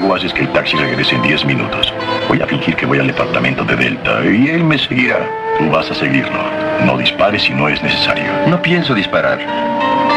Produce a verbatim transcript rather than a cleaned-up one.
Luego haces que el taxi regrese en diez minutos. Voy a fingir que voy al departamento de Delta y él me seguirá. Tú vas a seguirlo. No dispares si no es necesario. No pienso disparar.